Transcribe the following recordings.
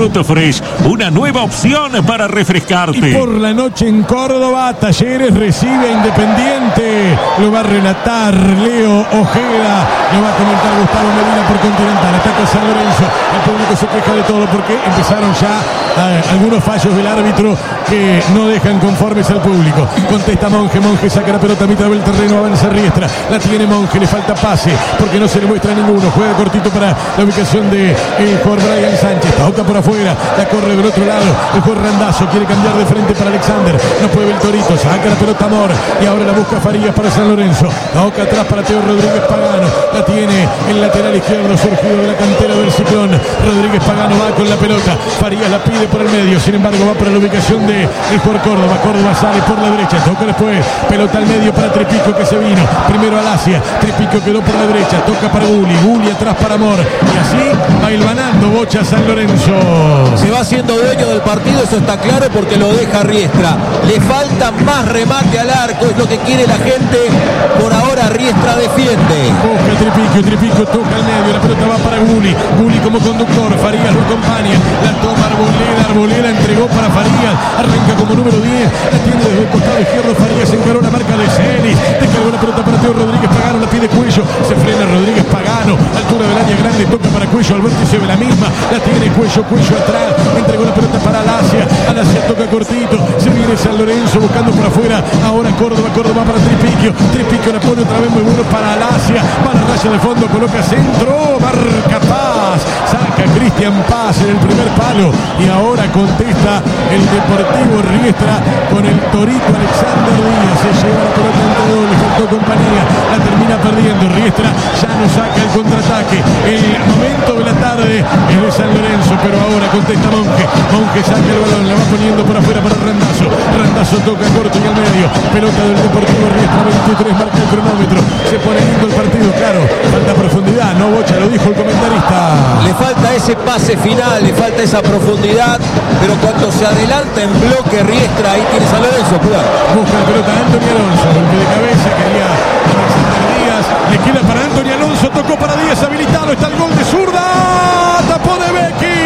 Fruto Fresh, una nueva opción para refrescarte. Y por la noche en Córdoba, Talleres recibe a Independiente. Lo va a relatar Leo Ojeda, lo va a comentar Gustavo Medina por Continental. Ataca San Lorenzo, el público se queja de todo porque empezaron ya algunos fallos del árbitro que no dejan conformes al público. Contesta Monge, Monge saca la pelota a mitad del terreno, avanza Riestra, la tiene Monge, le falta pase porque no se le muestra a ninguno. Juega cortito para la ubicación de el jugador Brian Sánchez, toca por afuera, la corre del otro lado, el jugador Randazzo quiere cambiar de frente para Alexander, no puede el Torito, saca la pelota Amor y ahora la busca Farías para San Lorenzo, toca atrás para Teo Rodríguez Pagano, la tiene el lateral izquierdo surgido de la cantera del Ciclón. Rodríguez Pagano va con la pelota, Farías la pide por el medio, sin embargo va para la ubicación de el jugador Córdoba. Córdoba sale por la derecha, toca después, pelota al medio para Tripico que se vino, primero al Asia, Tripico quedó por la derecha, toca para Guli atrás para Amor y así va hilvanando Bocha San Lorenzo. Se va haciendo dueño del partido, eso está claro porque lo deja Riestra. Le falta más remate al arco, es lo que quiere la gente. Por ahora Riestra defiende. Busca Tripico toca al medio, la pelota va para Guli como conductor, Farías lo acompaña, la toma Arboleda entregó para Farías, arranca como número 10, la tiene desde el costado izquierdo, Farías encaró la marca de Celis, descargó la pelota para Teo Rodríguez Pagano, la pide Cuello, se frena Rodríguez Pagano, altura del área grande, toca para Cuello, al vértice de la misma, la tiene Cuello atrás, entregó la pelota para Alasia toca cortito, se viene San Lorenzo buscando por afuera, ahora Córdoba para Tripico la pone otra vez muy bueno para Alasia, va a la raya de fondo, coloca centro, marca Paz, saca Cristian Paz en el primer palo y ahora contesta el Deportivo Riestra con el Torito Alexander Díaz, se lleva la pelota entre dos, le faltó compañía, la termina perdiendo, Riestra ya no saca el contraataque, el momento de la tarde es de San Lorenzo, pero ahora contesta Monge saca el balón, la va poniendo por afuera para Randazzo toca corto y al medio, pelota del Deportivo Riestra, 23 marca el cronómetro, se pone lindo el partido, claro, falta profundidad, no Bocha, lo dijo el comentarista. Le falta ese pase final, le falta esa profundidad, pero cuando se adelanta en bloque Riestra, ahí tiene San Lorenzo, cuidado. Busca la pelota Anthony Alonso, golpe de cabeza, quería Alexander Díaz, le queda para Anthony Alonso, tocó para Díaz, habilitado, está el gol de zurda, tapó de Becky,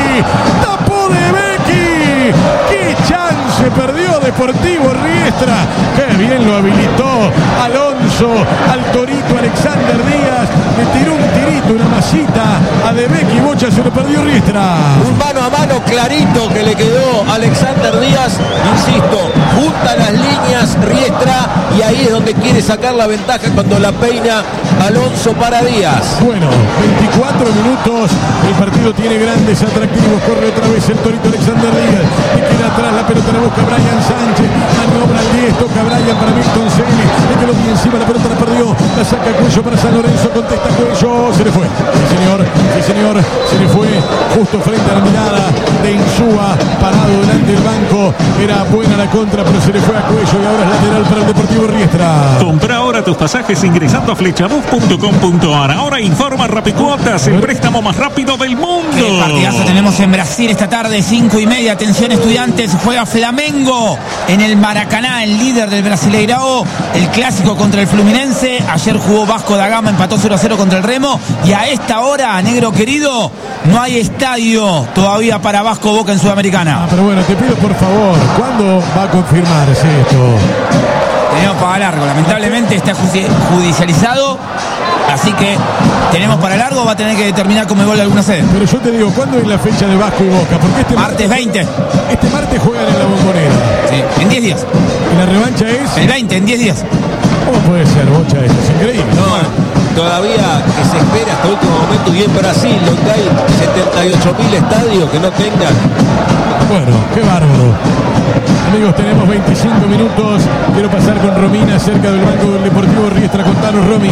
qué chance perdió Deportivo Riestra, qué bien lo habilitó Alonso al Torito Alexander Díaz, le tiró un tirito, una masita a De Becky, Bocha se lo perdió Riestra. Un mano a mano clarito que le quedó a Alexander Díaz, insisto, junta las líneas Riestra y ahí es donde quiere sacar la ventaja cuando la peina Alonso para Díaz. Bueno, 24 minutos, el partido tiene grandes atractivos, corre otra vez el Torito Alexander Díaz, le queda atrás la pelota, la busca Brian Sánchez, maniobra al 10, toca Brian para Milton Celis, le quedó bien encima, la pelota la perdió, la saca Cuello para San Lorenzo, contesta Cuello, se le fue, sí señor, se le fue justo frente a la mirada de Insúa, parado delante del banco, era buena la contra, pero se le fue a Cuello y ahora es lateral para el Deportivo Riestra. Compra ahora tus pasajes ingresando a flechabus.com.ar. Ahora informa Rapicuotas, el préstamo más rápido del mundo. Qué partidazo tenemos en Brasil esta tarde, 5:30. Atención Estudiantes, juega Flamengo en el Maracaná, el líder del Brasileirao, el clásico contra el Fluminense. Ayer jugó Vasco da Gama, empató 0-0 contra el Remo y a esta hora, negro querido, no hay estadio todavía para Vasco Boca en Sudamericana. Pero bueno, te pido por favor, ¿cuándo va a confirmarse esto? Tenemos para largo, lamentablemente está judicializado, así que tenemos para largo, va a tener que determinar cómo gol de alguna sede. Pero yo te digo, ¿cuándo es la fecha de Vasco y Boca? Porque este martes 20. Este martes juegan en la Bombonera. Sí, en 10 días. ¿Y la revancha es? El 20, en 10 días. ¿Cómo puede ser, Bocha? Esto es increíble. No, todavía que se espera hasta el último momento y en Brasil, donde hay 78.000 estadios que no tengan. Bueno, qué bárbaro. Amigos, tenemos 25 minutos. Quiero pasar con Romina cerca del banco del Deportivo Riestra. Contanos, Romy.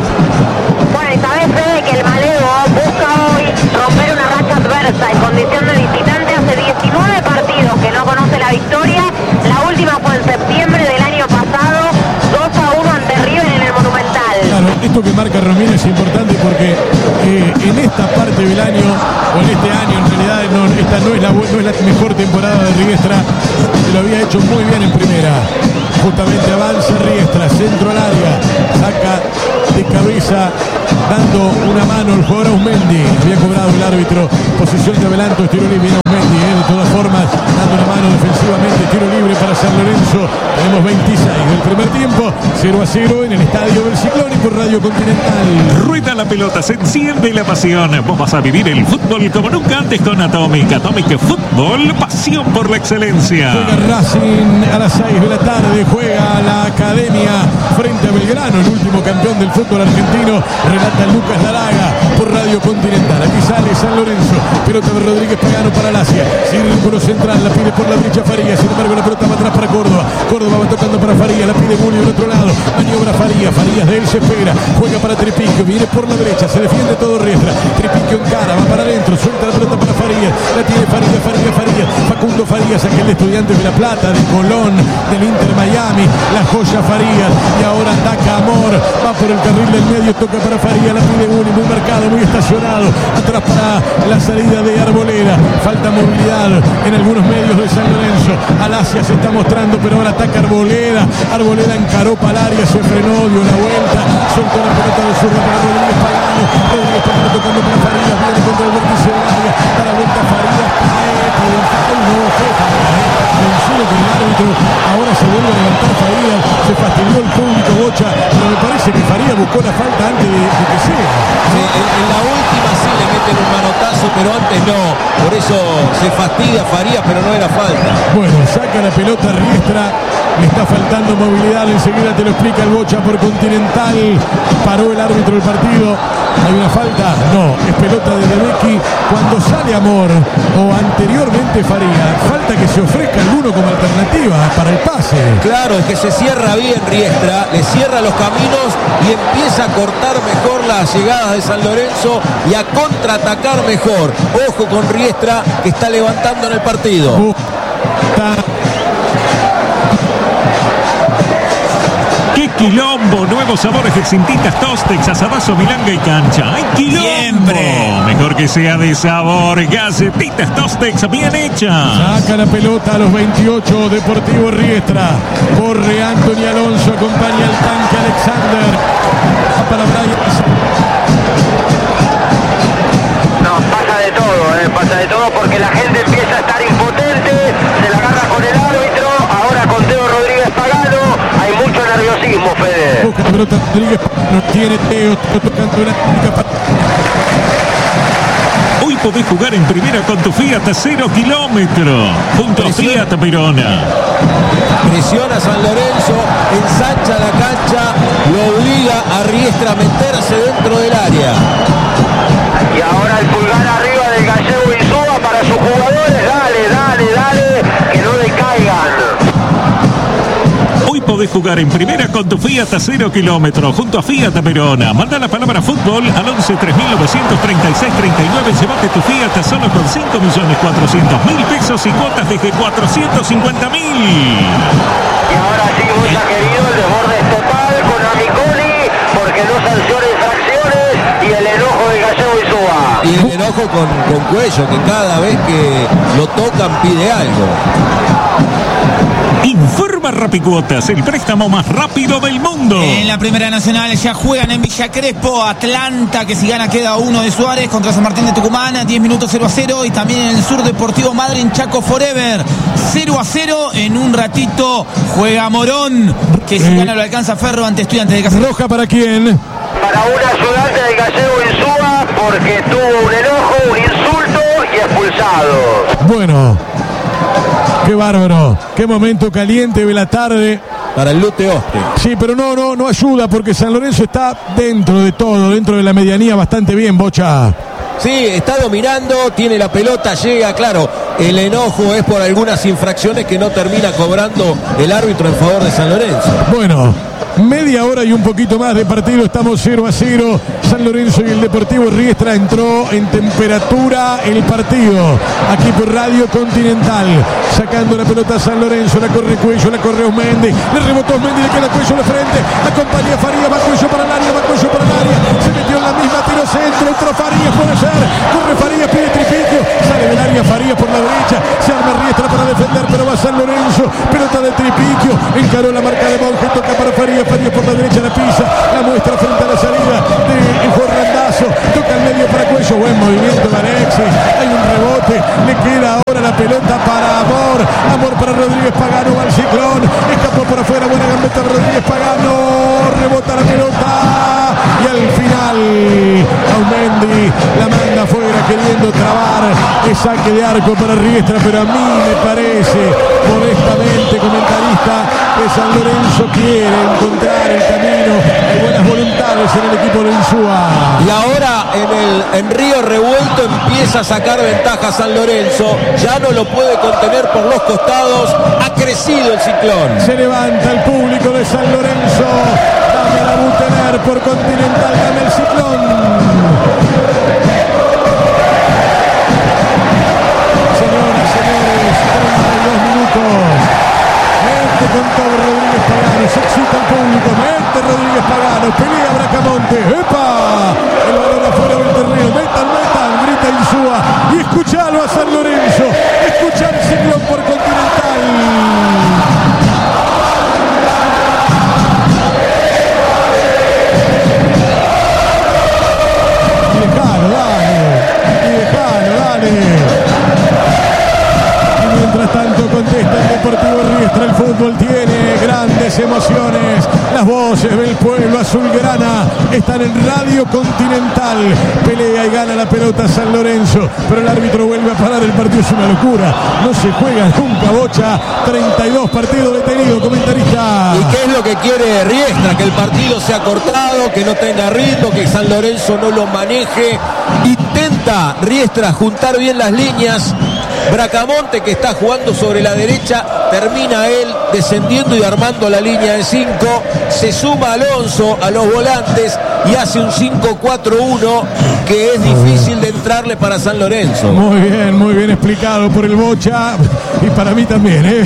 Bueno, y sabés, Fede, que el Malevo busca hoy romper una racha adversa en condición de visitante. Hace 19 partidos que no conoce la victoria. La última fue en septiembre del año pasado, 2-1 ante River en el Monumental. Claro, esto que marca Romina es importante porque en esta parte del año, o en este año en realidad, esta no es la mejor temporada de Riestra, que lo había hecho muy bien en primera. Justamente avanza Riestra, centro al área, saca de cabeza, dando una mano el jugador Ausmendi. Había cobrado el árbitro, posición de adelanto, estilo limpio. 0-0 en el estadio del Ciclón y por Radio Continental. Rueda la pelota, se enciende la pasión. Vos vas a vivir el fútbol como nunca antes con Atomic. Atomic Fútbol, pasión por la excelencia. Juega Racing a las 6 de la tarde, juega la Academia frente a Belgrano, el último campeón del fútbol argentino. Relata Lucas Laraga por Radio Continental. Aquí sale San Lorenzo, pelota de Rodríguez Pagano para Lacia. Círculo central, la pide por la derecha Farías. Sin embargo, la pelota va atrás para Córdoba. Córdoba va tocando para Farías, la pide Bulli del otro lado. Maniobra Farías, Farías de él se espera. Juega para Tripiquio, viene por la derecha, se defiende todo Riestra. Tripiquio encara, va para adentro, suelta la pelota para Farías. La tiene Farías. Facundo Farías, aquel de Estudiantes de La Plata, de Colón, del Inter Miami. La joya Farías. Y ahora ataca Amor. Va por el carril del medio, toca para Farías, la pide Bulli, muy marcado, muy estacionado. Atrás para la salida de Arboleda. Falta movilidad en algunos medios de San Lorenzo. Alacia se está mostrando, pero ahora ataca Arboleda. Arboleda encaró para el área, se frenó, dio la vuelta, soltó la pelota de zurda para Rodríguez Pagano. Rodríguez Pagano tocando para Farías, viene contra el vértice del área. Da la vuelta Farías, cae, triunfal, no jefa. Coincide con el árbitro, ahora se vuelve a levantar Farías. Se fastidió el público, Bocha, pero me parece que Farías buscó la falta antes de que sea. Sí, en la última sí le meten un manotazo, pero antes no. Por eso se fastidia Farías, pero no era falta. Bueno, saca la pelota Riestra. Le está faltando movilidad. Enseguida te lo explica el Bocha por Continental. Paró el árbitro del partido. ¿Hay una falta? No, es pelota de Rebecki. Cuando sale Amor o anteriormente Farías, falta que se ofrezca alguno como alternativa para el pase. Claro, es que se cierra bien Riestra, le cierra los caminos y empieza a cortar mejor las llegadas de San Lorenzo y a contraatacar mejor. Ojo con Riestra, que está levantando en el partido. ¡Qué quilombo! Nuevos sabores de cintitas Tostex, asadazo, milanga y cancha. ¡Ay, quilombo! Siempre. Mejor que sea de sabor. Galletitas Tostex bien hechas. Saca la pelota a los 28, Deportivo Riestra. Corre Anthony Alonso, acompaña al tanque Alexander. Para Brian. No, pasa de todo porque la gente empieza a estar impotente, se la agarra con el árbitro, ahora con Teo Rodríguez Pagano, hay mucho nerviosismo, Fede. Busca la pelota Rodríguez, no tiene Teo, tocando una técnica. Hoy podés jugar en primera con tu Fiat 0 kilómetro, junto a Fiat Verona. Presiona San Lorenzo, ensancha la cancha, lo obliga a Riestra a meterse dentro del área. Y ahora el pulgar arriba del Gallego Insúa para sus jugadores, dale, que no decaigan. Hoy podés jugar en primera con tu Fiat 0 kilómetro, junto a Fiat Verona. Manda la palabra fútbol al 11 3936 39. Llévate tu Fiat solo con 5.400.000 pesos y cuotas desde 450.000. Y ahora sí, Bocha querido, el desborde es total con Amiconi, porque no sanciona infracciones y el enojo del Gallego Insúa. Y el enojo con Cuello, que cada vez que lo tocan pide algo. Informa Rapicuotas, el préstamo más rápido del mundo. En la Primera Nacional ya juegan en Villa Crespo. Atlanta, que si gana queda 1 de Suárez contra San Martín de Tucumán. 10 minutos 0-0. Y también en el Sur Deportivo Madre en Chaco Forever. 0-0. En un ratito juega Morón, que si gana lo alcanza Ferro ante Estudiantes de Caceres. ¿Roja para quién? Para un ayudante del Gallego Insúa, porque tuvo un enojo, un insulto y expulsado. Bueno, qué bárbaro, qué momento caliente de la tarde. Para el Lute Oste. Sí, pero no ayuda porque San Lorenzo está dentro de todo, dentro de la medianía bastante bien, Bocha. Sí, está dominando, tiene la pelota, llega, claro, el enojo es por algunas infracciones que no termina cobrando el árbitro en favor de San Lorenzo. Bueno, media hora y un poquito más de partido, estamos 0-0. San Lorenzo y el Deportivo Riestra. Entró en temperatura el partido aquí por Radio Continental. Sacando la pelota a San Lorenzo, la corre Cuello, la corre Osmendi, le rebotó Osmendi, le queda Cuello de frente, acompaña a Farías, va Cuello para el área, se metió en la misma, tiro centro, entró Farías, puede ser, corre Farías, pide Tripiquio, sale del área Farías por la derecha, se arma Riestra para defender, pero va San Lorenzo, pelota de Tripiquio, encaró la marca de Monge, toca para Farías por la derecha, la pisa, la muestra frente a la salida de Juan Randazzo, toca el medio para Cuello, buen movimiento de Alexis, hay un rebote, le queda ahora la pelota para Amor para Rodríguez Pagano, va al Ciclón, escapó por afuera, buena gambeta de Rodríguez Pagano. queriendo trabar el saque de arco para Riestra, pero a mí me parece, modestamente, comentarista, que San Lorenzo quiere encontrar el camino. Hay buenas voluntades en el equipo de Insúa. Y ahora en Río Revuelto empieza a sacar ventaja San Lorenzo. Ya no lo puede contener por los costados. Ha crecido el Ciclón. Se levanta el público de San Lorenzo. Dame a la Butener por Continental, dame el Ciclón. Señoras, señores, 32 minutos. Mete con todo Rodríguez Pagano, se excita el público, mete Rodríguez Pagano, pelea Bracamonte, ¡epa! El balón afuera del terreno, metan, grita Insúa, y escuchalo a San Lorenzo, escucha el Ciclón por Continental. Mientras tanto contesta el Deportivo Riestra, el fútbol tiene grandes emociones, las voces del pueblo azulgrana están en Radio Continental, pelea y gana la pelota San Lorenzo, pero el árbitro vuelve a parar el partido, es una locura, no se juega nunca, Bocha, 32 partidos detenidos, comentarista. ¿Y qué es lo que quiere Riestra? Que el partido sea cortado, que no tenga ritmo, que San Lorenzo no lo maneje. Intenta Riestra juntar bien las líneas. Bracamonte, que está jugando sobre la derecha, termina él descendiendo y armando la línea de 5. Se suma Alonso a los volantes y hace un 5-4-1 que es difícil de entrarle para San Lorenzo. Muy bien explicado por el Bocha y para mí también,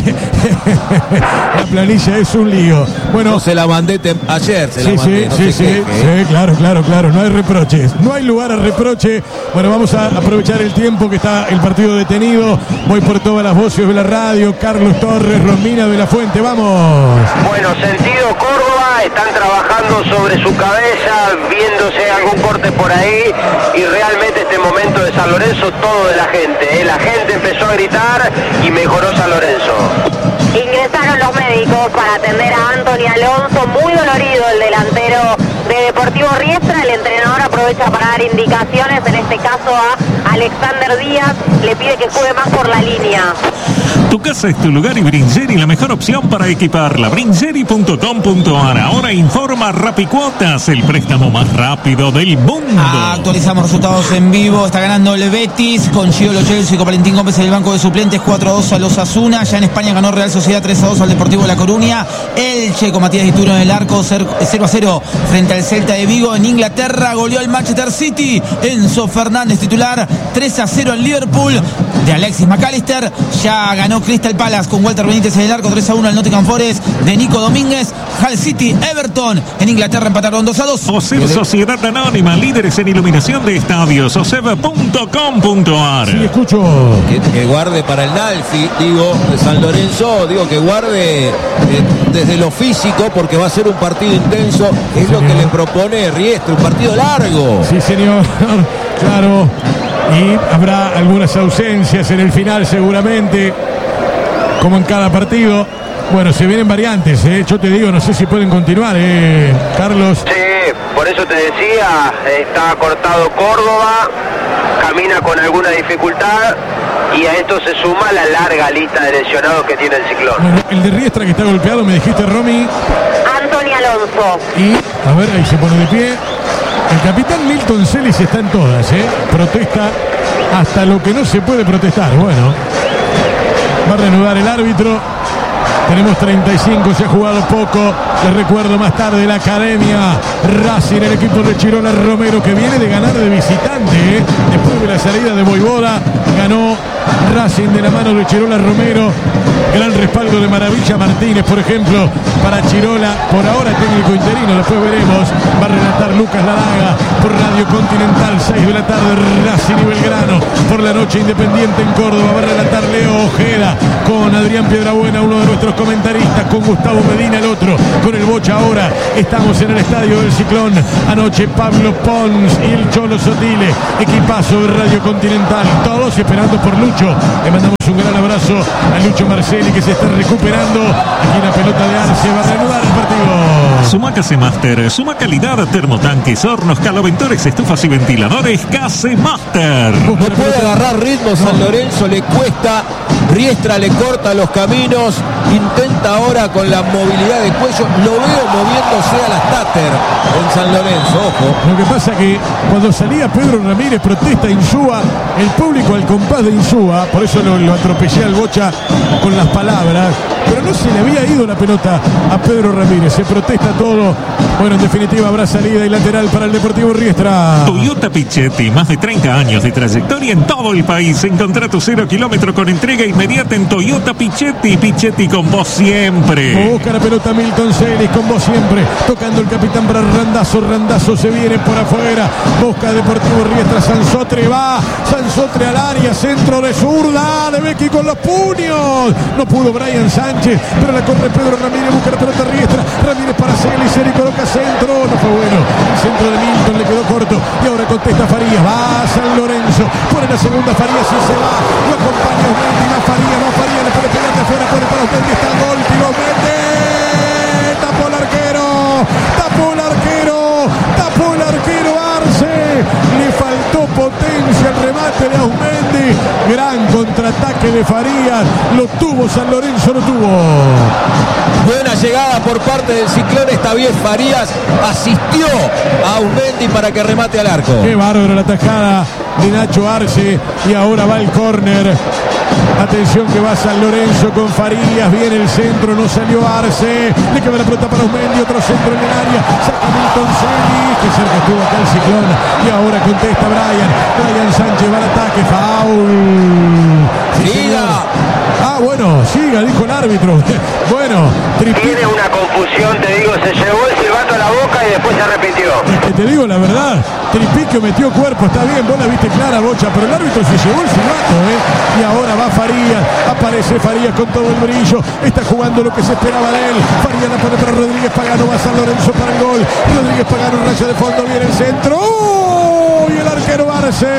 La planilla es un lío. Bueno, no se la mandé ayer, sí, claro, no hay reproches, no hay lugar a reproche. Bueno, vamos a aprovechar el tiempo que está el partido detenido. Voy por todas las voces de la radio. Carlos Torres, Romina de la Fuente, vamos. Bueno, sentido Córdoba, están trabajando sobre su cabeza, viéndose algún corte por ahí, y realmente este momento de San Lorenzo, todo de la gente, La gente empezó a gritar y mejoró San Lorenzo. Ingresaron los médicos para atender a Anthony Alonso, muy dolorido el delantero de Deportivo Riestra. El entrenador aprovecha para dar indicaciones, en este caso a Alexander Díaz, le pide que juegue más por la línea. Tu casa es tu lugar y Bringeri la mejor opción para equiparla. Bringeri.com.ar. Ahora informa Rapicuotas, el préstamo más rápido del mundo. Actualizamos resultados en vivo. Está ganando el Betis con Gio Lo Celso y con Valentín Gómez en el banco de suplentes. 4-2 a los Osasuna. Ya en España ganó Real Sociedad 3-2 al Deportivo de La Coruña. Elche con Matías Dituro en el arco, 0-0 frente al Celta de Vigo. En Inglaterra goleó el Manchester City. Enzo Fernández titular, 3-0 en Liverpool de Alexis McAllister. Ya ganó Crystal Palace con Walter Benítez en el arco, 3-1 al Nottingham Forest de Nico Domínguez. Hull City, Everton en Inglaterra empataron 2-2. OSEB Sociedad Anónima, líderes en iluminación de estadios. OSEB.com.ar. Sí, escucho. Que guarde para el Nalfi, de San Lorenzo, que guarde desde lo físico, porque va a ser un partido intenso. Es lo que le propone Riestra, un partido largo. Sí, señor, claro. Y habrá algunas ausencias en el final seguramente, como en cada partido. Bueno, se vienen variantes, yo te digo, no sé si pueden continuar, Carlos. Sí, por eso te decía, está cortado Córdoba, camina con alguna dificultad, y a esto se suma la larga lista de lesionados que tiene el Ciclón. Bueno, el de Riestra que está golpeado, me dijiste, Romy. Anthony Alonso. Y, a ver, ahí se pone de pie. El capitán Milton Celis está en todas, protesta hasta lo que no se puede protestar. Bueno, va a reanudar el árbitro. Tenemos 35, se ha jugado poco. Les recuerdo más tarde la Academia Racing, el equipo de Chirola Romero, que viene de ganar de visitante. Después de la salida de Boivoda, ganó Racing de la mano de Chirola Romero. Gran respaldo de Maravilla Martínez, por ejemplo, para Chirola. Por ahora técnico interino, después veremos. Va a relatar Lucas Laraga por Radio Continental, 6 de la tarde, Racing y Belgrano. Por la noche, Independiente en Córdoba. Va a relatar Leo Ojeda con Adrián Piedrabuena, uno de nuestros comentaristas, con Gustavo Medina, el otro, con el Bocha. Ahora estamos en el estadio del Ciclón. Anoche Pablo Pons y el Cholo Sotile, equipazo de Radio Continental, todos esperando por Lucho. Le mandamos mandamos un gran abrazo a Lucho Marcelli, que se está recuperando. Aquí la pelota de Arce va a reanudar el partido. Suma Casemaster, suma calidad, termotanques, hornos, caloventores, estufas y ventiladores. Casemaster. No puede agarrar ritmo San Lorenzo, le cuesta. Riestra le corta los caminos, intenta ahora con la movilidad de cuello, lo veo moviéndose a las Tater en San Lorenzo, ojo. Lo que pasa que cuando salía Pedro Ramírez, protesta Insúa, el público al compás de Insúa, por eso lo atropellé al Bocha con las palabras, pero no se le había ido la pelota a Pedro Ramírez, se protesta todo. Bueno, en definitiva habrá salida y lateral para el Deportivo Riestra. Toyota Pichetti, más de 30 años de trayectoria en todo el país. Encontrá tu 0 kilómetro con entrega inmediata en Toyota Pichetti. Pichetti con vos siempre. Busca la pelota Milton Celis, con vos siempre. Tocando el capitán para Randazzo. Randazzo se viene por afuera. Busca Deportivo Riestra. Sansotre va. Sansotre al área. Centro de zurda. De Becky con los puños. No pudo Brian Sánchez, pero la corre Pedro Ramírez. Busca la pelota Riestra. Ramírez para Celis. Celis coloca centro. No fue bueno. El centro de Milton le quedó corto. Y ahora contesta Farías. Va a San Lorenzo. Pone la segunda Farías y se va. Lo acompaña Osmendi. Va Farías. Va Farías. Le pone pelota afuera. Pone para Osmendi. Está el gol. Tiro Osmendi. Tapó el arquero. Tapó el arquero. Tapó el arquero Arce. Le faltó potencia el remate de Osmendi. Gran contraataque de Farías. Lo tuvo San Lorenzo. Lo tuvo. Buena llegada por parte del Ciclón, esta vez Farías asistió a Osmendi para que remate al arco. Qué bárbaro la tajada de Nacho Arce, y ahora va el córner. Atención que va San Lorenzo con Farías, viene el centro, no salió Arce, le queda la pelota para Osmendi, otro centro en el área, saca Milton Celis, que cerca estuvo acá el Ciclón, y ahora contesta Brian Sánchez va al ataque, foul. Sí, bueno, siga, dijo el árbitro. Bueno, tiene una confusión, te digo, se llevó el silbato a la boca y después se arrepintió. Es que te digo la verdad, Tripiquio metió cuerpo, está bien, vos la viste clara, Bocha, pero el árbitro se llevó el silbato, y ahora va Farías, aparece Farías con todo el brillo, está jugando lo que se esperaba de él. Farías la pone para Rodríguez Pagano, va San Lorenzo para el gol. Rodríguez Pagano, raya de fondo, viene el centro. Y el arquero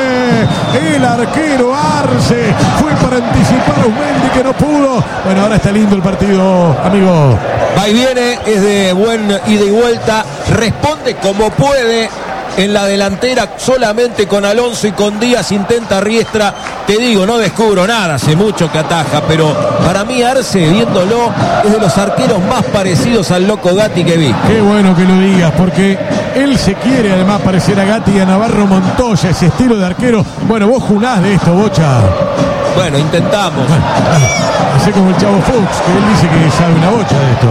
Arce fue para anticipar a Osmendi, que no pudo. Bueno, ahora está lindo el partido, amigo. Va y viene, es de buen ida y vuelta, responde como puede en la delantera, solamente con Alonso y con Díaz intenta Riestra. Te digo, no descubro nada, hace mucho que ataja, pero para mí Arce, viéndolo, es de los arqueros más parecidos al Loco Gatti que vi. Qué bueno que lo digas, porque él se quiere además parecer a Gatti y a Navarro Montoya, ese estilo de arquero. Bueno, vos jugás de esto, Bocha. Bueno, intentamos. Así como el Chavo Fuchs, que él dice que sabe una bocha de esto.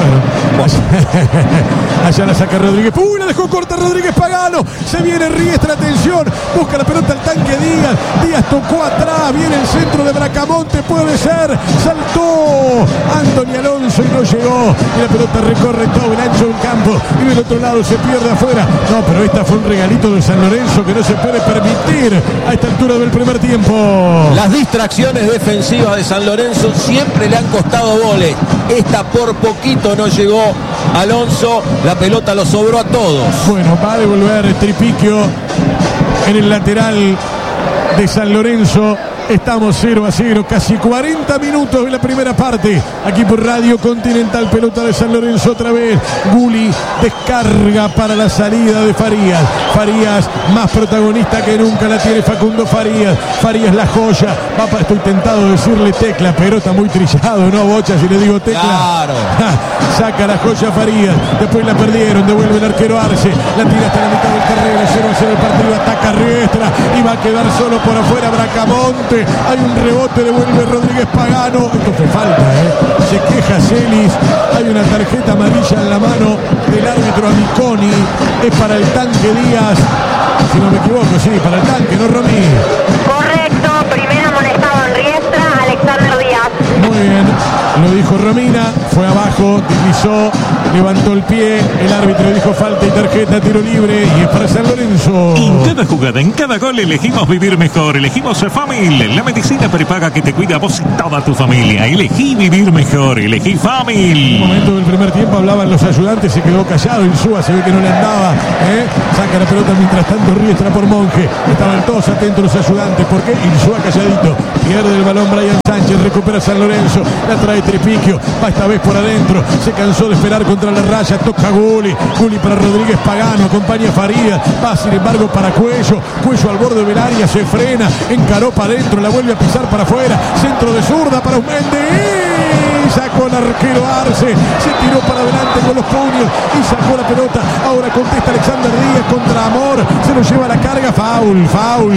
Bueno, allá la saca Rodríguez. ¡Uy! La dejó corta Rodríguez Pagano. Se viene Riestra, atención. Busca la pelota al tanque Díaz. Díaz tocó atrás. Viene el centro de Bracamonte. Puede ser. Saltó Anthony Alonso y no llegó. Y la pelota recorre todo el ancho del campo. Y del otro lado se pierde afuera. No, pero esta fue un regalito de San Lorenzo que no se puede permitir a esta altura del primer tiempo. Las distracciones defensivas de San Lorenzo siempre le han costado goles. Esta por poquito no llegó Alonso, la pelota lo sobró a todos. Bueno, va a devolver Tripiquio en el lateral de San Lorenzo. Estamos 0-0, casi 40 minutos de la primera parte. Aquí por Radio Continental, pelota de San Lorenzo otra vez. Gulli descarga para la salida de Farías. Farías más protagonista que nunca la tiene Facundo Farías. Farías la joya. Estoy tentado de decirle Tecla, pero está muy trillado, ¿no, Bocha? Si le digo Tecla. Claro. Saca la joya Farías. Después la perdieron. Devuelve el arquero Arce. La tira hasta la mitad del terreno. 0-0 el partido. Ataca Riestra. Y va a quedar solo por afuera Bracamonte. Hay un rebote, devuelve Rodríguez Pagano. Esto fue falta, se queja Celis. Hay una tarjeta amarilla en la mano del árbitro Amiconi. Es para el tanque Díaz, si no me equivoco, sí, para el tanque, ¿no, Romy? Correcto, primero amonestado en Riestra, Alexander Díaz. Muy bien, lo dijo Romina, fue abajo utilizó, levantó el pie, el árbitro dijo falta y tarjeta, tiro libre y es para San Lorenzo. En cada jugada, en cada gol elegimos vivir mejor. Elegimos Famil, la medicina prepaga que te cuida a vos y toda tu familia. Elegí vivir mejor, elegí Famil. En un momento del primer tiempo hablaban los ayudantes, se quedó callado. Insúa se ve que no le andaba, saca la pelota mientras tanto Riestra por Monje. Estaban todos atentos los ayudantes. ¿Por qué? Insúa calladito. Pierde el balón Brian Sánchez, recupera San Lorenzo, la trae Tripiquio, va esta vez por adentro, se cansó de esperar contra la raya, toca Guli para Rodríguez Pagano, acompaña a Farías, va sin embargo para Cuello al borde del área, se frena, encaró para adentro, la vuelve a pisar para afuera, centro de zurda para Aumendi, sacó el arquero Arce, se tiró para adelante con los puños y sacó la pelota. Ahora contesta Alexander Díaz contra Amor, se lo lleva a la carga, foul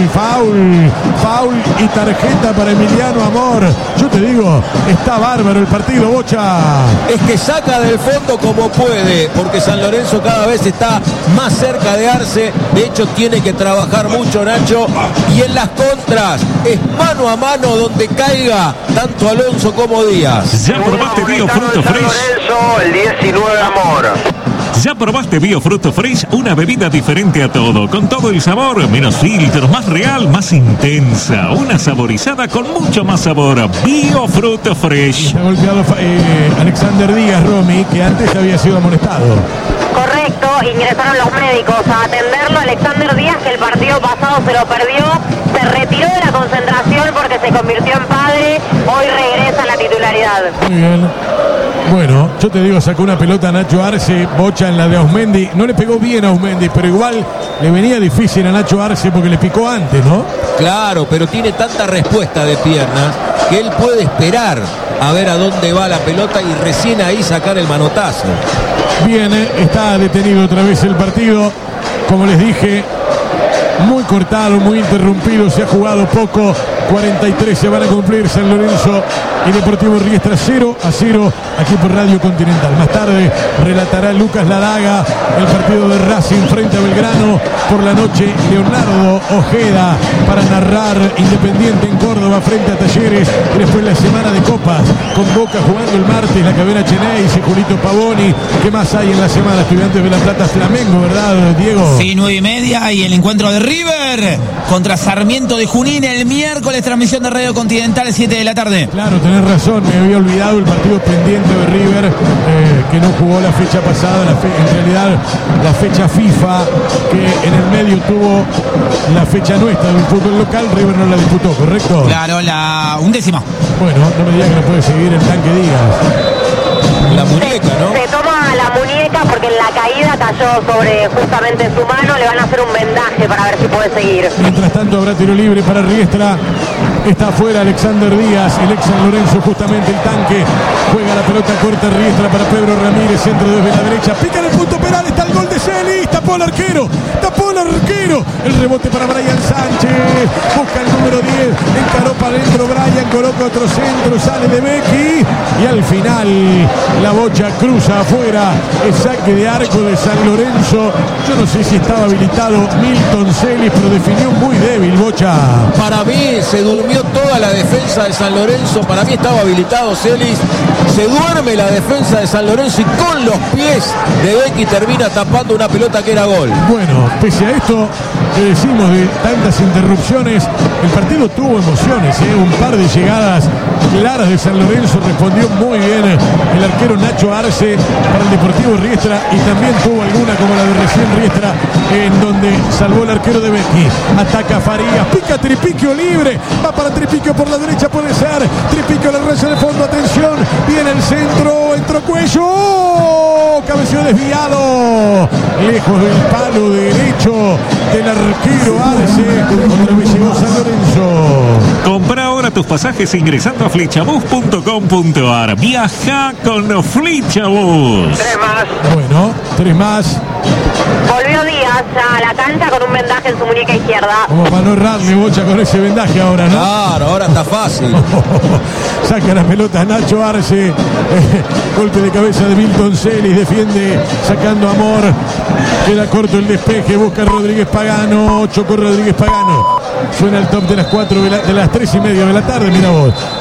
y tarjeta para Emiliano Amor. Yo te digo, está bárbaro el partido, Bocha. Es que saca del fondo como puede, porque San Lorenzo cada vez está más cerca de Arce. De hecho tiene que trabajar mucho, Nacho, y en las contras es mano a mano donde caiga tanto Alonso como Díaz. ¿Ya probaste Biofruto Fresh? Lorenzo, el 19 Amor. ¿Ya probaste Biofruto Fresh? Una bebida diferente a todo, con todo el sabor, menos filtros, más real, más intensa. Una saborizada con mucho más sabor. Biofruto Fresh. Está golpeado Alexander Díaz, Romy, que antes había sido amonestado. Correcto, ingresaron los médicos a atenderlo. Alexander Díaz, que el partido pasado se lo perdió, se retiró de la concentración porque se convirtió en padre. Hoy regresa a la titularidad. Muy bien. Bueno, yo te digo, sacó una pelota a Nacho Arce, Bocha en la de Ausmendi. No le pegó bien a Ausmendi, pero igual le venía difícil a Nacho Arce porque le picó antes, ¿no? Claro, pero tiene tanta respuesta de piernas que él puede esperar a ver a dónde va la pelota y recién ahí sacar el manotazo. Viene, está detenido otra vez el partido. Como les dije, muy cortado, muy interrumpido, se ha jugado poco. 43 se van a cumplir. San Lorenzo y Deportivo Riestra 0-0 aquí por Radio Continental. Más tarde relatará Lucas Ladaga el partido de Racing frente a Belgrano. Por la noche Leonardo Ojeda para narrar Independiente en Córdoba frente a Talleres. Y después la semana de copas con Boca jugando el martes, la Cabena Cheneis y Julito Pavoni. ¿Qué más hay en la semana? Estudiantes de La Plata, Flamengo, ¿verdad, Diego? Sí, 9:30 y el encuentro de River contra Sarmiento de Junín el miércoles, transmisión de Radio Continental, 7 de la tarde. Claro, tenés razón, me había olvidado el partido pendiente de River, que no jugó la fecha pasada, en realidad la fecha FIFA, que en el medio tuvo la fecha nuestra del fútbol local. River no la disputó, ¿correcto? Claro, la 11ª. Bueno, no me digas que no puede seguir el Tanque Díaz. La muñeca, ¿no? Se toma la muñeca porque en la caída cayó sobre justamente su mano. Le van a hacer un vendaje para ver si puede seguir. Mientras tanto habrá tiro libre para Riestra. Está afuera Alexander Díaz, el ex San Lorenzo, justamente el Tanque. Juega la pelota corta Riestra para Pedro Ramírez, centro desde la derecha. Pica en el punto penal, está el gol de Celis. Tapó al arquero. El rebote para Brian Sánchez. Busca el número 10. Encaró para adentro Brian, coloca otro centro, sale de Becky. Y al final la Bocha cruza afuera. El saque de arco de San Lorenzo. Yo no sé si estaba habilitado Milton Celis, pero definió muy débil, Bocha. Para mí se durmió toda la defensa de San Lorenzo. Para mí estaba habilitado Celis. Se duerme la defensa de San Lorenzo y con los pies de Becky termina tapando una pelota que era gol. Bueno, pese a esto que decimos de tantas interrupciones, el partido tuvo emociones, un par de llegadas claras de San Lorenzo. Respondió muy bien el arquero Nacho Arce para el Deportivo Riestra, y también tuvo alguna como la de recién Riestra, en donde salvó el arquero de Becky. Ataca Farías, pica Tripiquio libre, va para Tripiquio por la derecha, puede ser Tripiquio, la raya de fondo, atención, viene el centro, entró Cuello, cabeceó desviado, lejos del palo derecho del arquero Arce. Otra vez llegó San Lorenzo. Compra ahora tus pasajes ingresando a flechabus.com.ar. Viaja con Flechabus. 3 más. Bueno, 3 más. Volvió Díaz a la cancha con un vendaje en su muñeca izquierda. Como para no errarle, Bocha, con ese vendaje ahora, ¿no? Claro, ahora está fácil. Saca la pelota Nacho Arce. Golpe de cabeza de Milton Celis. Defiende sacando Amor. Queda corto el despeje. Busca Rodríguez Pagano. Chocó Rodríguez Pagano. Suena el top de las 4 de las 3:30 de la tarde. Mira vos.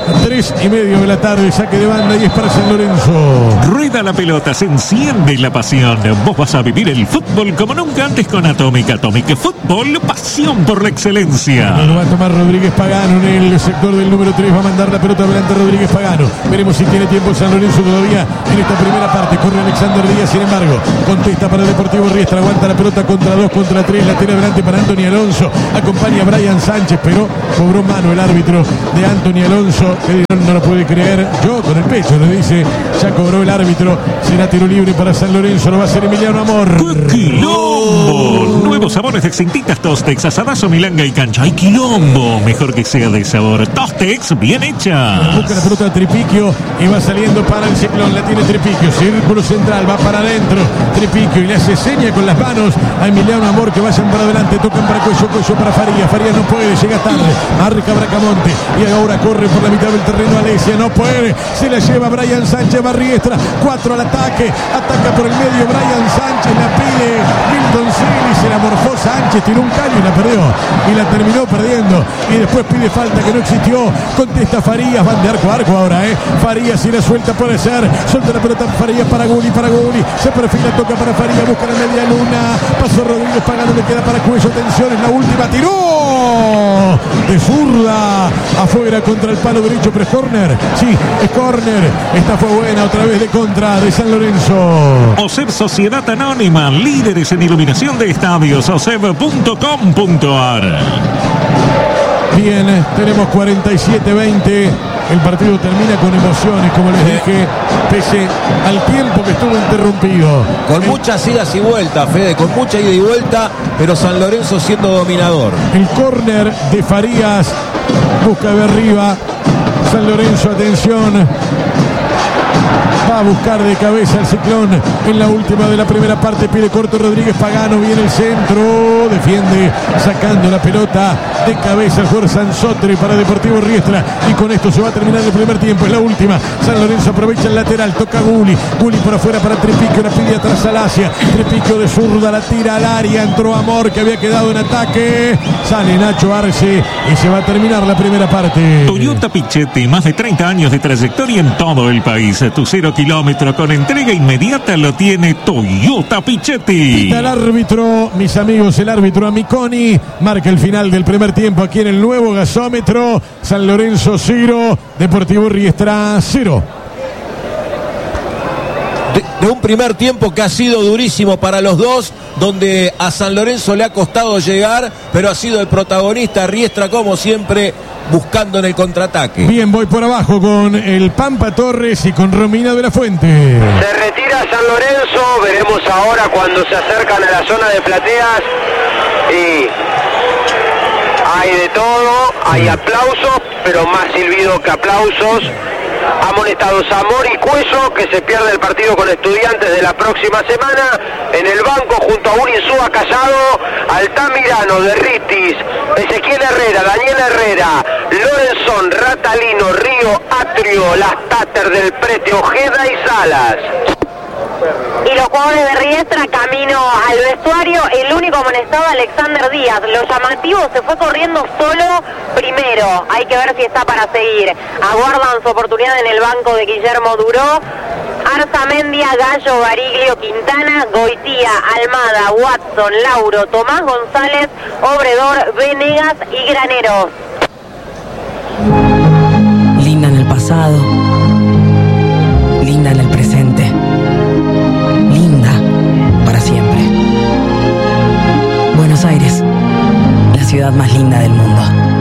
3:30 de la tarde, saque de banda y es para San Lorenzo. Rueda la pelota, se enciende la pasión. Vos vas a vivir el fútbol como nunca antes con Atomic. Atomic Fútbol, pasión por la excelencia. Lo va a tomar Rodríguez Pagano en el sector del número 3. Va a mandar la pelota adelante Rodríguez Pagano. Veremos si tiene tiempo San Lorenzo todavía en esta primera parte. Corre Alexander Díaz, sin embargo, contesta para Deportivo Riestra. Aguanta la pelota contra 2, contra 3. La tira adelante para Anthony Alonso. Acompaña a Brian Sánchez, pero cobró mano el árbitro de Anthony Alonso. Que no lo puede creer. Yo con el pecho le dice, ya cobró el árbitro. Será tiro libre para San Lorenzo. Lo va a hacer Emiliano Amor. ¡Qué quilombo! Nuevos sabores de extintitas Tostex, asadazo, milanga y cancha. ¡Ay, quilombo! Mejor que sea de sabor. Tostex, bien hecha. Busca la pelota a Tripiquio y va saliendo para el Ciclón. La tiene Tripiquio. Círculo central, va para adentro. Tripiquio y le hace seña con las manos a Emiliano Amor que vayan para adelante. Tocan para Cuello, Cuello para Farías. Farías no puede, llega tarde. Marca Bracamonte y ahora corre por la mitad del terreno Alesia. No puede. Se la lleva Brian Sánchez Barriestra. 4 al ataque. Ataca por el medio Brian Sánchez. La pide Milton Silly. Se la morfó Sánchez. Tiró un caño y la perdió. Y la terminó perdiendo. Y después pide falta que no existió. Contesta Farías. Van de arco a arco ahora, Farías si la suelta puede ser. Suelta la pelota Farías para Guli. Se perfila, toca para Farías. Busca la media luna. Pasó Rodríguez Pagano. Le queda para Cuello. Atención, es la última. Tiró de zurda afuera contra el palo derecho, pero es córner. Sí, es córner. Esta fue buena, otra vez de contra de San Lorenzo. OSEB Sociedad Anónima, líderes en iluminación de estadios, oseb.com.ar. Bien, tenemos 47-20. El partido termina con emociones, como les dije, pese al tiempo que estuvo interrumpido. Con muchas idas y vueltas, Fede, con mucha ida y vuelta, pero San Lorenzo siendo dominador. El córner de Farías busca de arriba. San Lorenzo, atención. Va a buscar de cabeza el Ciclón en la última de la primera parte. Pide corto Rodríguez Pagano. Viene el centro. Defiende sacando la pelota de cabeza el jugador Sansotri para Deportivo Riestra. Y con esto se va a terminar el primer tiempo. Es la última. San Lorenzo aprovecha el lateral. Toca Guli. Guli por afuera para Tripiquio. La pide atrás al Asia. Tripiquio de zurda. La tira al área. Entró Amor que había quedado en ataque. Sale Nacho Arce y se va a terminar la primera parte. Toyota Pichetti, más de 30 años de trayectoria en todo el país. Tu 0 kilómetro con entrega inmediata lo tiene Toyota Pichetti. Pita el árbitro, mis amigos, el árbitro Amiconi. Marca el final del primer tiempo aquí en el nuevo gasómetro. San Lorenzo 0, Deportivo Riestra 0. De un primer tiempo que ha sido durísimo para los dos, donde a San Lorenzo le ha costado llegar, pero ha sido el protagonista Riestra, como siempre, buscando en el contraataque. Bien, voy por abajo con el Pampa Torres y con Romina de la Fuente. Se retira San Lorenzo, veremos ahora cuando se acercan a la zona de plateas y hay de todo, hay aplausos, pero más silbido que aplausos. Amonestados Amor y Cuello, que se pierde el partido con Estudiantes de la próxima semana. En el banco junto a Urizúa Callado, Altamirano, Derritis, Ezequiel Herrera, Daniel Herrera, Lorenzón, Ratalino, Río, Atrio, Las Tater del Prete, Ojeda y Salas. Y los jugadores de Riestra camino al vestuario. El único amonestado, Alexander Díaz. Lo llamativo, se fue corriendo solo primero. Hay que ver si está para seguir. Aguardan su oportunidad en el banco de Guillermo Duró. Arzamendia, Gallo, Bariglio, Quintana, Goitía, Almada, Watson, Lauro, Tomás González, Obredor, Venegas y Graneros. Linda en el pasado, linda en el presente, linda para siempre. Buenos Aires, la ciudad más linda del mundo.